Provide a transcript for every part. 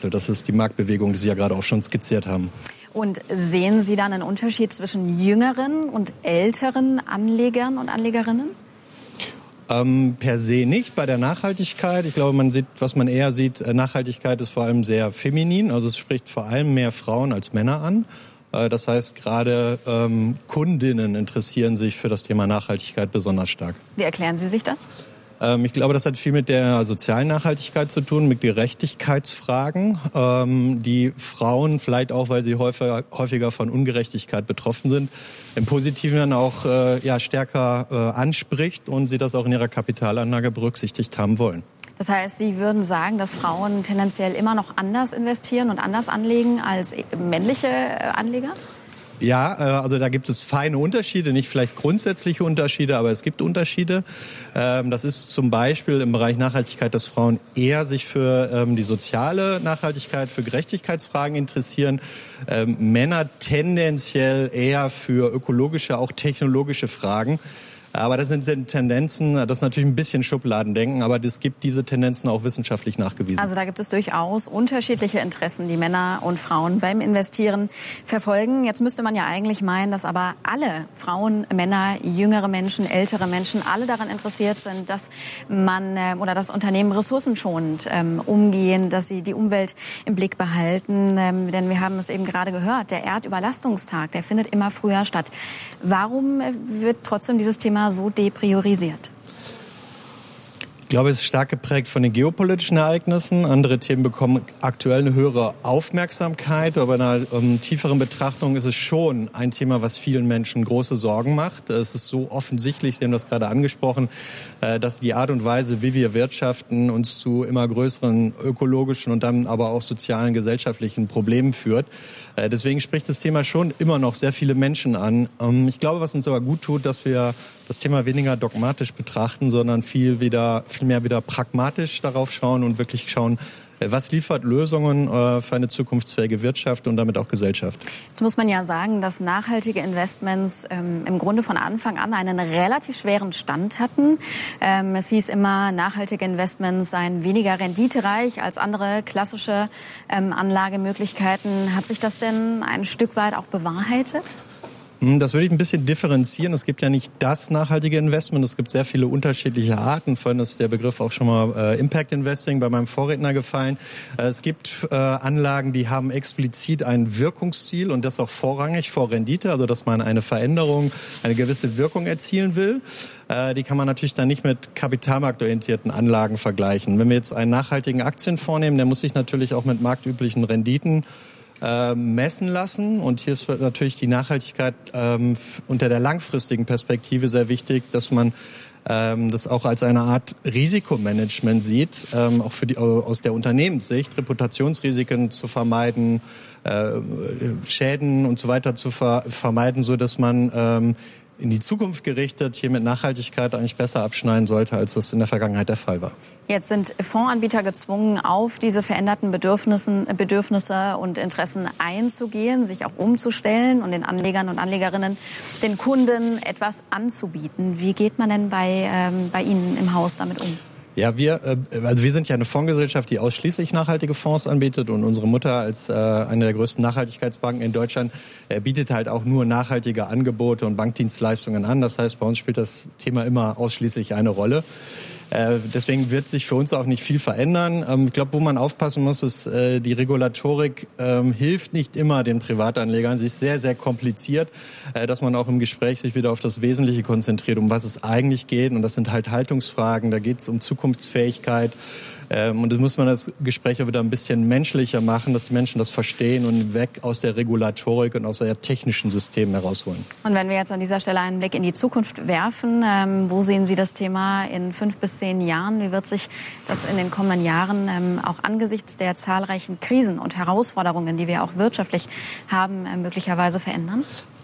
wechselt. Das ist die Marktbewegung, die Sie ja gerade auch schon skizziert haben. Und sehen Sie dann einen Unterschied zwischen jüngeren und älteren Anlegern und Anlegerinnen? Per se nicht. Bei der Nachhaltigkeit, ich glaube, was man eher sieht, Nachhaltigkeit ist vor allem sehr feminin. Also es spricht vor allem mehr Frauen als Männer an. Das heißt, gerade Kundinnen interessieren sich für das Thema Nachhaltigkeit besonders stark. Wie erklären Sie sich das? Ich glaube, das hat viel mit der sozialen Nachhaltigkeit zu tun, mit Gerechtigkeitsfragen, die Frauen vielleicht auch, weil sie häufiger von Ungerechtigkeit betroffen sind, im Positiven dann auch stärker anspricht und sie das auch in ihrer Kapitalanlage berücksichtigt haben wollen. Das heißt, Sie würden sagen, dass Frauen tendenziell immer noch anders investieren und anders anlegen als männliche Anleger? Ja, also da gibt es feine Unterschiede, nicht vielleicht grundsätzliche Unterschiede, aber es gibt Unterschiede. Das ist zum Beispiel im Bereich Nachhaltigkeit, dass Frauen eher sich für die soziale Nachhaltigkeit, für Gerechtigkeitsfragen interessieren. Männer tendenziell eher für ökologische, auch technologische Fragen. Aber das sind Tendenzen, das ist natürlich ein bisschen Schubladendenken, aber es gibt diese Tendenzen auch wissenschaftlich nachgewiesen. Also da gibt es durchaus unterschiedliche Interessen, die Männer und Frauen beim Investieren verfolgen. Jetzt müsste man ja eigentlich meinen, dass aber alle Frauen, Männer, jüngere Menschen, ältere Menschen, alle daran interessiert sind, dass man oder das Unternehmen ressourcenschonend umgehen, dass sie die Umwelt im Blick behalten. Denn wir haben es eben gerade gehört, der Erdüberlastungstag, der findet immer früher statt. Warum wird trotzdem dieses Thema so depriorisiert? Ich glaube, es ist stark geprägt von den geopolitischen Ereignissen. Andere Themen bekommen aktuell eine höhere Aufmerksamkeit. Aber bei einer tieferen Betrachtung ist es schon ein Thema, was vielen Menschen große Sorgen macht. Es ist so offensichtlich, Sie haben das gerade angesprochen, dass die Art und Weise, wie wir wirtschaften, uns zu immer größeren ökologischen und dann aber auch sozialen, gesellschaftlichen Problemen führt. Deswegen spricht das Thema schon immer noch sehr viele Menschen an. Ich glaube, was uns aber gut tut, dass wir das Thema weniger dogmatisch betrachten, sondern viel mehr wieder pragmatisch darauf schauen und wirklich schauen, was liefert Lösungen für eine zukunftsfähige Wirtschaft und damit auch Gesellschaft. Jetzt muss man ja sagen, dass nachhaltige Investments im Grunde von Anfang an einen relativ schweren Stand hatten. Es hieß immer, nachhaltige Investments seien weniger renditereich als andere klassische Anlagemöglichkeiten. Hat sich das denn ein Stück weit auch bewahrheitet? Das würde ich ein bisschen differenzieren. Es gibt ja nicht das nachhaltige Investment. Es gibt sehr viele unterschiedliche Arten. Vorhin ist der Begriff auch schon mal Impact Investing bei meinem Vorredner gefallen. Es gibt Anlagen, die haben explizit ein Wirkungsziel und das auch vorrangig vor Rendite, also dass man eine Veränderung, eine gewisse Wirkung erzielen will. Die kann man natürlich dann nicht mit kapitalmarktorientierten Anlagen vergleichen. Wenn wir jetzt einen nachhaltigen Aktienfonds nehmen, der muss sich natürlich auch mit marktüblichen Renditen messen lassen. Und hier ist natürlich die Nachhaltigkeit unter der langfristigen Perspektive sehr wichtig, dass man das auch als eine Art Risikomanagement sieht, auch aus der Unternehmenssicht, Reputationsrisiken zu vermeiden, Schäden und so weiter zu vermeiden, so dass man in die Zukunft gerichtet hier mit Nachhaltigkeit eigentlich besser abschneiden sollte, als das in der Vergangenheit der Fall war. Jetzt sind Fondsanbieter gezwungen, auf diese veränderten Bedürfnisse und Interessen einzugehen, sich auch umzustellen und den Anlegern und Anlegerinnen, den Kunden etwas anzubieten. Wie geht man denn bei Ihnen im Haus damit um? Ja, wir sind ja eine Fondsgesellschaft, die ausschließlich nachhaltige Fonds anbietet und unsere Mutter als eine der größten Nachhaltigkeitsbanken in Deutschland bietet halt auch nur nachhaltige Angebote und Bankdienstleistungen an. Das heißt, bei uns spielt das Thema immer ausschließlich eine Rolle. Deswegen wird sich für uns auch nicht viel verändern. Ich glaube, wo man aufpassen muss, ist, die Regulatorik hilft nicht immer den Privatanlegern. Sie ist sehr, sehr kompliziert, dass man auch im Gespräch sich wieder auf das Wesentliche konzentriert, um was es eigentlich geht. Und das sind halt Haltungsfragen, da geht es um Zukunftsfähigkeit. Und da muss man das Gespräch auch wieder ein bisschen menschlicher machen, dass die Menschen das verstehen und weg aus der Regulatorik und aus der technischen Systemen herausholen. Und wenn wir jetzt an dieser Stelle einen Blick in die Zukunft werfen, wo sehen Sie das Thema in 5 bis 10 Jahren? Wie wird sich das in den kommenden Jahren auch angesichts der zahlreichen Krisen und Herausforderungen, die wir auch wirtschaftlich haben, möglicherweise verändern?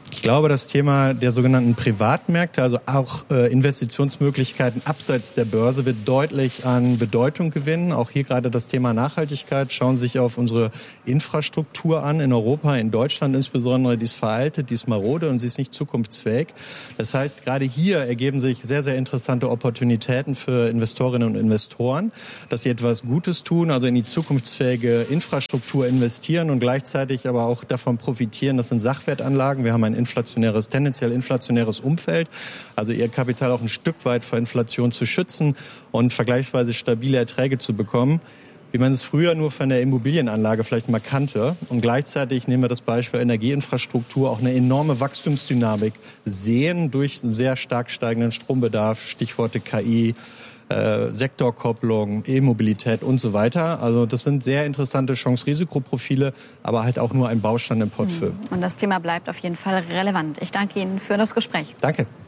Ich glaube, das Thema der sogenannten Privatmärkte, also auch Investitionsmöglichkeiten abseits der Börse, wird deutlich an Bedeutung gewinnen. Auch hier gerade das Thema Nachhaltigkeit. Schauen Sie sich auf unsere Infrastruktur an in Europa, in Deutschland insbesondere. Die ist veraltet, die ist marode und sie ist nicht zukunftsfähig. Das heißt, gerade hier ergeben sich sehr, sehr interessante Opportunitäten für Investorinnen und Investoren, dass sie etwas Gutes tun, also in die zukunftsfähige Infrastruktur investieren und gleichzeitig aber auch davon profitieren. Das sind Sachwertanlagen. Wir haben ein tendenziell inflationäres Umfeld, also ihr Kapital auch ein Stück weit vor Inflation zu schützen und vergleichsweise stabile Erträge zu bekommen, wie man es früher nur von der Immobilienanlage vielleicht mal kannte. Und gleichzeitig nehmen wir das Beispiel Energieinfrastruktur, auch eine enorme Wachstumsdynamik sehen durch einen sehr stark steigenden Strombedarf, Stichworte KI, Sektorkopplung, E-Mobilität und so weiter. Also das sind sehr interessante Chance-Risikoprofile, aber halt auch nur ein Baustein im Portfolio. Und das Thema bleibt auf jeden Fall relevant. Ich danke Ihnen für das Gespräch. Danke.